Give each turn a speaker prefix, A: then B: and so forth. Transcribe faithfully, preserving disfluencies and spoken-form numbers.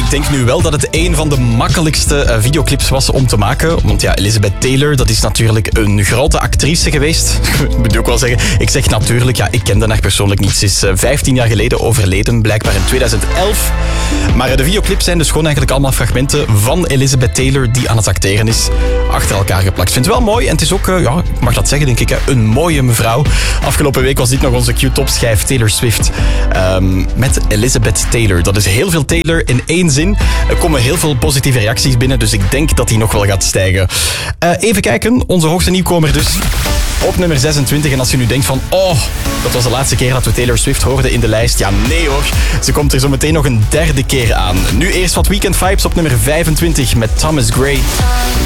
A: ik denk nu wel dat het een van de makkelijkste uh, videoclips was om te maken. Want ja, Elizabeth Taylor, dat is natuurlijk een grote actrice geweest. Ik moet ook wel zeggen, ik zeg natuurlijk, ja, ik kende haar persoonlijk niet. Ze is uh, vijftien jaar geleden overleden, blijkbaar in tweeduizend elf. Maar uh, de videoclips zijn dus gewoon eigenlijk allemaal fragmenten van Elizabeth Taylor die aan het acteren is, achter elkaar geplakt. Ik vind het wel mooi en het is ook, uh, ja, ik mag dat zeggen denk ik, hè, een mooie mevrouw. Afgelopen week was dit nog onze Q-top-schijf Taylor Swift um, met Elizabeth Taylor. Dat is heel veel Taylor in één zin. Er komen heel veel positieve reacties binnen, dus ik denk dat die nog wel gaat stijgen. Uh, even kijken, onze hoogste nieuwkomer dus. Op nummer zesentwintig. En als je nu denkt van, oh, dat was de laatste keer dat we Taylor Swift hoorden in de lijst. Ja, nee hoor. Ze komt er zo meteen nog een derde keer aan. Nu eerst wat Weekend Vibes op nummer vijfentwintig met Thomas Gray.